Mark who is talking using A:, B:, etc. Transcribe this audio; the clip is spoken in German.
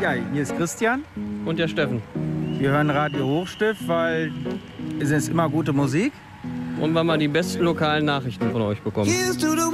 A: Ja, hier ist Christian.
B: Und der Steffen.
A: Wir hören Radio Hochstift, weil es ist immer gute Musik.
B: Und weil wir die besten lokalen Nachrichten von euch bekommen.